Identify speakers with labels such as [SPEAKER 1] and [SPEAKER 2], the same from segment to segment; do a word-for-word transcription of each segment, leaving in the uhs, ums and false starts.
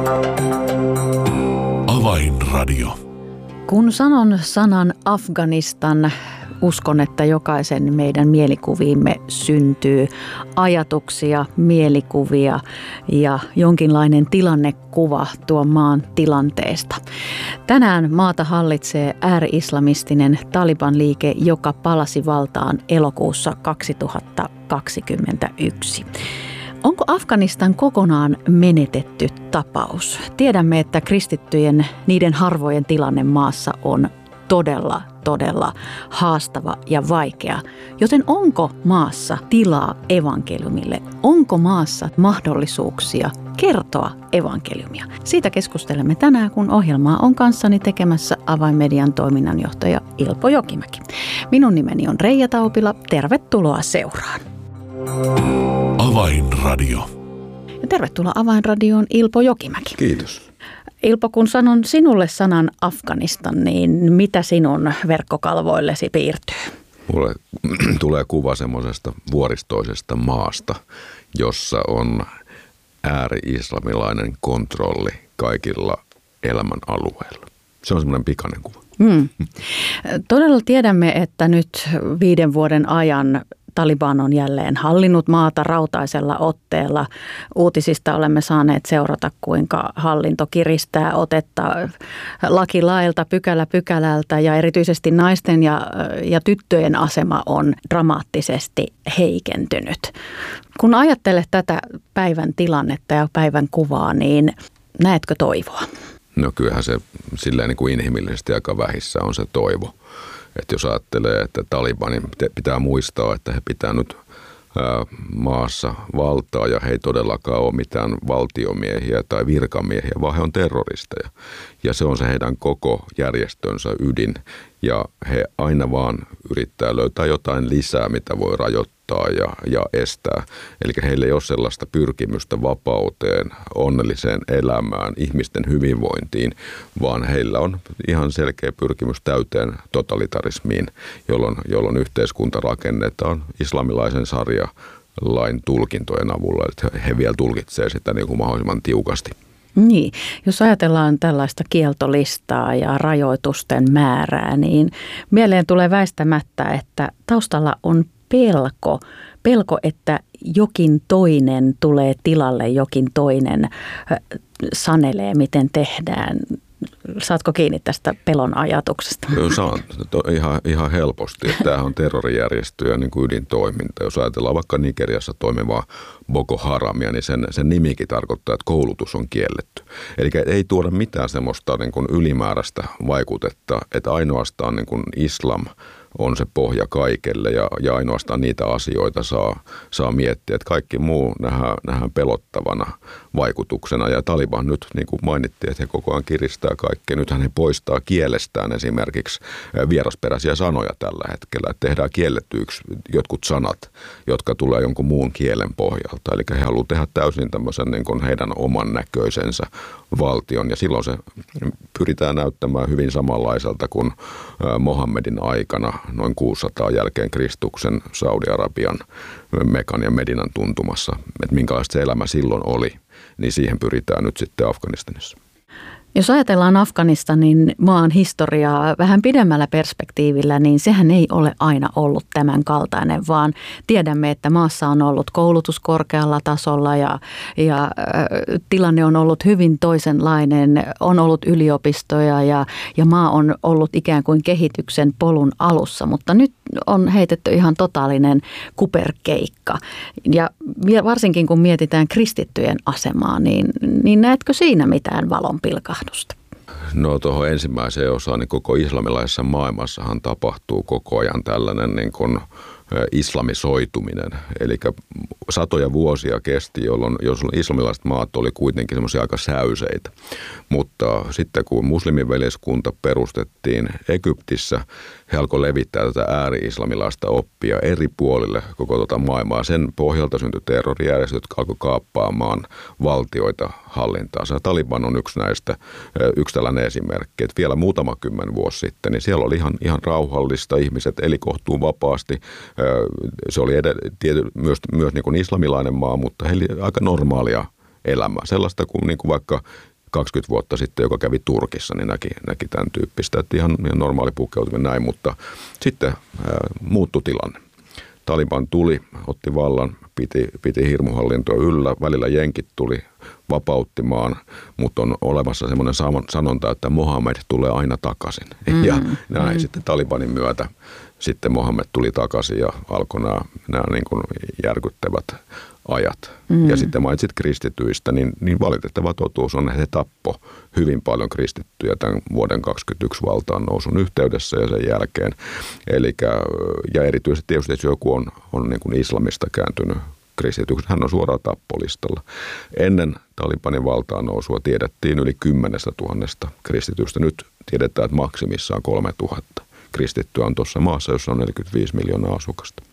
[SPEAKER 1] Avainradio.
[SPEAKER 2] Kun sanon sanan Afganistan, uskon, että jokaisen meidän mielikuviimme syntyy ajatuksia, mielikuvia ja jonkinlainen tilannekuva tuon maan tilanteesta. Tänään maata hallitsee ääri-islamistinen Taliban-liike, joka palasi valtaan elokuussa kaksituhattakaksikymmentäyksi. Onko Afganistan kokonaan menetetty tapaus? Tiedämme, että kristittyjen, niiden harvojen tilanne maassa on todella, todella haastava ja vaikea. Joten onko maassa tilaa evankeliumille? Onko maassa mahdollisuuksia kertoa evankeliumia? Siitä keskustelemme tänään, kun ohjelmaa on kanssani tekemässä Avainmedian toiminnanjohtaja Ilpo Jokimäki. Minun nimeni on Reija Taupila. Tervetuloa seuraan.
[SPEAKER 1] Avainradio.
[SPEAKER 2] Ja tervetuloa Avainradioon Ilpo Jokimäki.
[SPEAKER 3] Kiitos.
[SPEAKER 2] Ilpo, kun sanon sinulle sanan Afganistan, niin mitä sinun verkkokalvoillesi piirtyy?
[SPEAKER 3] Mulle tulee kuva semmoisesta vuoristoisesta maasta, jossa on ääri-islamilainen kontrolli kaikilla elämän alueilla. Se on semmoinen pikainen kuva.
[SPEAKER 2] Hmm. Todella tiedämme, että nyt viiden vuoden ajan Taliban on jälleen hallinnut maata rautaisella otteella. Uutisista olemme saaneet seurata, kuinka hallinto kiristää otetta laki lailta, pykälä pykälältä ja erityisesti naisten ja, ja tyttöjen asema on dramaattisesti heikentynyt. Kun ajattelet tätä päivän tilannetta ja päivän kuvaa, niin näetkö toivoa?
[SPEAKER 3] No kyllähän se silleen niin kuin inhimillisesti aika vähissä on se toivo. Että jos ajattelee, että Talibanin pitää muistaa, että he pitää nyt maassa valtaa ja he ei todellakaan ole mitään valtiomiehiä tai virkamiehiä, vaan he on terroristeja. Ja se on se heidän koko järjestönsä ydin ja he aina vaan yrittää löytää jotain lisää, mitä voi rajoittaa ja, ja estää. Eli heillä ei ole sellaista pyrkimystä vapauteen, onnelliseen elämään, ihmisten hyvinvointiin, vaan heillä on ihan selkeä pyrkimys täyteen totalitarismiin, jolloin, jolloin yhteiskunta rakennetaan islamilaisen sarjalain tulkintojen avulla. Että he vielä tulkitsee sitä niin kuin mahdollisimman tiukasti.
[SPEAKER 2] Niin, jos ajatellaan tällaista kieltolistaa ja rajoitusten määrää, niin mieleen tulee väistämättä, että taustalla on pelko. Pelko, että jokin toinen tulee tilalle, jokin toinen sanelee, miten tehdään. Saatko kiinni tästä pelon ajatuksesta?
[SPEAKER 3] Saan ihan, ihan helposti. Tämähän on terrorijärjestöjä niin kuin ydintoiminta. Jos ajatellaan vaikka Nigeriassa toimivaa Boko Haramia, niin sen, sen nimikin tarkoittaa, että koulutus on kielletty. Eli ei tuoda mitään semmoista niin kuin ylimääräistä vaikutetta, että ainoastaan niin kuin islam on se pohja kaikelle ja, ja ainoastaan niitä asioita saa, saa miettiä, että kaikki muu nähdään, nähdään pelottavana vaikutuksena. Ja Taliban nyt, niin kuin mainittiin, että he koko ajan kiristää kaikkea. Nythän he poistaa kielestään esimerkiksi vierasperäisiä sanoja tällä hetkellä. Että tehdään kiellettyiksi jotkut sanat, jotka tulee jonkun muun kielen pohjalta. Eli he haluavat tehdä täysin tämmöisen niin kuin heidän oman näköisensä valtion. Ja silloin se pyritään näyttämään hyvin samanlaiselta kuin Mohammedin aikana noin kuusisataa jälkeen Kristuksen Saudi-Arabian Mekan ja Medinan tuntumassa. Että minkälaista se elämä silloin oli, niin siihen pyritään nyt sitten Afganistanissa.
[SPEAKER 2] Jos ajatellaan Afganistanin maan historiaa vähän pidemmällä perspektiivillä, niin sehän ei ole aina ollut tämän kaltainen, vaan tiedämme, että maassa on ollut koulutus korkealla tasolla ja, ja äh, tilanne on ollut hyvin toisenlainen. On ollut yliopistoja ja, ja maa on ollut ikään kuin kehityksen polun alussa, mutta nyt on heitetty ihan totaalinen kuperkeikka. Ja varsinkin kun mietitään kristittyjen asemaa, niin, niin näetkö siinä mitään valonpilkahdusta?
[SPEAKER 3] No tuohon ensimmäiseen osaan, niin koko islamilaisessa maailmassahan tapahtuu koko ajan tällainen niin kuin islamisoituminen. Eli satoja vuosia kesti, jolloin, jolloin islamilaiset maat oli kuitenkin semmoisia aika säyseitä. Mutta sitten kun muslimiveljeskunta perustettiin Egyptissä, he alkoi levittää tätä ääri-islamilaista oppia eri puolille koko tuota maailmaa. Sen pohjalta syntyi terrorijärjestöt, jotka alkoi kaappaamaan valtioita hallintaansa. Taliban on yksi näistä, yksi tällainen esimerkki, että vielä muutama kymmen vuosi sitten, niin siellä oli ihan, ihan rauhallista, ihmiset eli kohtuun vapaasti. Se oli edell- tiety, myös, myös niin kuin islamilainen maa, mutta he oli aika normaalia elämää. Sellaista kuin, niin kuin vaikka kaksikymmentä vuotta sitten, joka kävi Turkissa, niin näki, näki tämän tyyppistä, että ihan, ihan normaali pukeutuminen näin, mutta sitten ää, muuttui tilanne. Taliban tuli, otti vallan, piti, piti hirmuhallintoa yllä, välillä jenkit tuli, vapautti maan, mutta on olemassa semmoinen sanonta, että Mohammed tulee aina takaisin. Mm, ja näin mm. sitten Talibanin myötä sitten Mohammed tuli takaisin ja alkoi nämä, nämä niin kuin järkyttävät ajat. Mm. Ja sitten mainitsit kristityistä, niin, niin valitettava totuus on, että he tappoi hyvin paljon kristittyjä tämän vuoden kaksikymmentäyksi valtaan nousun yhteydessä ja sen jälkeen. Elikkä, ja erityisesti tietysti, jos joku on, on niin kuin islamista kääntynyt kristityksi, hän on suoraan tappolistalla. Ennen Talibanin valtaan nousua tiedettiin yli kymmenestä tuhannesta kristitystä. Nyt tiedetään, että maksimissaan kolme tuhatta kristittyä on tuossa maassa, jossa on neljäkymmentäviisi miljoonaa asukasta.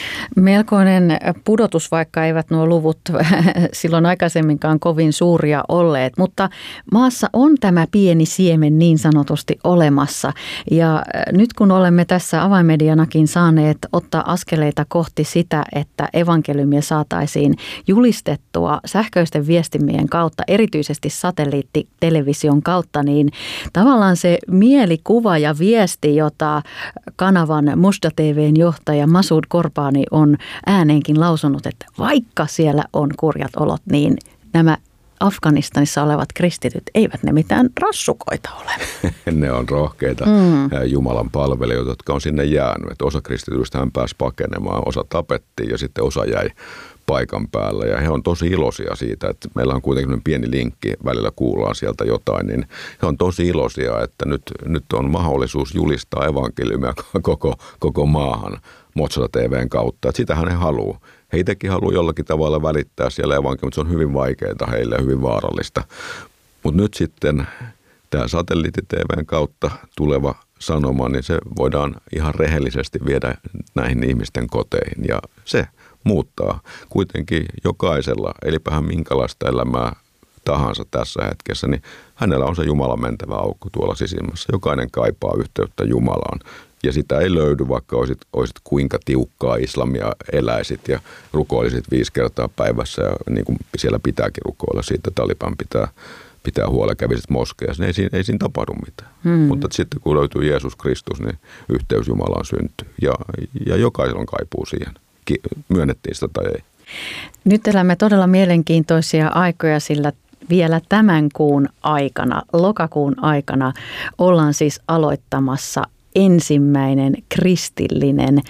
[SPEAKER 2] Melkoinen pudotus, vaikka eivät nuo luvut silloin aikaisemminkaan kovin suuria olleet, mutta maassa on tämä pieni siemen niin sanotusti olemassa. Ja nyt kun olemme tässä avainmedianakin saaneet ottaa askeleita kohti sitä, että evankeliumia saataisiin julistettua sähköisten viestimien kautta, erityisesti satelliittitelevision kautta, niin tavallaan se mielikuva ja viesti, jota kanavan Mosda T V:n johtaja Masoud Korbani on ääneenkin lausunut, että vaikka siellä on kurjat olot, niin nämä Afganistanissa olevat kristityt, eivät ne mitään rassukoita ole.
[SPEAKER 3] Ne on rohkeita mm. Jumalan palvelijoita, jotka on sinne jäänyt. Että osa kristityistä hän pääsi pakenemaan, osa tapettiin ja sitten osa jäi paikan päällä. Ja he on tosi iloisia siitä, että meillä on kuitenkin pieni linkki, välillä kuullaan sieltä jotain, niin he on tosi iloisia, että nyt, nyt on mahdollisuus julistaa evankeliumia koko, koko maahan Mosda T V:n kautta. Että sitähän he haluaa. He itsekin haluaa jollakin tavalla välittää siellä evankeliumia, mutta se on hyvin vaikeaa heille ja hyvin vaarallista. Mutta nyt sitten tämä satelliitti-T V:n kautta tuleva sanoma, niin se voidaan ihan rehellisesti viedä näihin ihmisten koteihin. Ja se muuttaa kuitenkin jokaisella, elipähän minkälaista elämää tahansa tässä hetkessä, niin hänellä on se Jumalan mentävä aukko tuolla sisimmässä. Jokainen kaipaa yhteyttä Jumalaan. Ja sitä ei löydy, vaikka olisit, olisit kuinka tiukkaa islamia eläisit ja rukoilisit viisi kertaa päivässä. Ja niin kuin siellä pitääkin rukoilla, siitä Taliban pitää, pitää huolella, kävisit moskeassa. Ei, ei, ei siinä tapahdu mitään. Hmm. Mutta sitten kun löytyy Jeesus Kristus, niin yhteys Jumalaan syntyy. Ja, ja jokaisella on kaipuu siihen. Myönnettiin sitä tai ei.
[SPEAKER 2] Nyt elämme todella mielenkiintoisia aikoja, sillä vielä tämän kuun aikana, lokakuun aikana, ollaan siis aloittamassa ensimmäinen kristillinen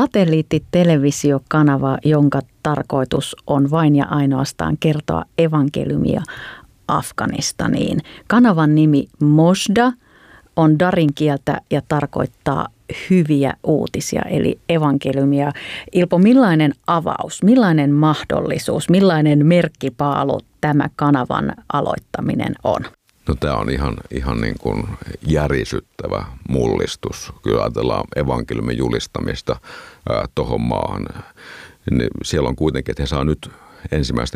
[SPEAKER 2] satelliittitelevisiokanava, jonka tarkoitus on vain ja ainoastaan kertoa evankeliumia Afganistaniin. Kanavan nimi Mosda on darin kieltä ja tarkoittaa hyviä uutisia, eli evankeliumia. Ilpo, millainen avaus, millainen mahdollisuus, millainen merkkipaalu tämä kanavan aloittaminen on?
[SPEAKER 3] No tämä on ihan, ihan niin kuin järisyttävä mullistus. Kyllä ajatellaan evankeliumin julistamista tuohon maahan. Niin siellä on kuitenkin, että he saa nyt ensimmäistä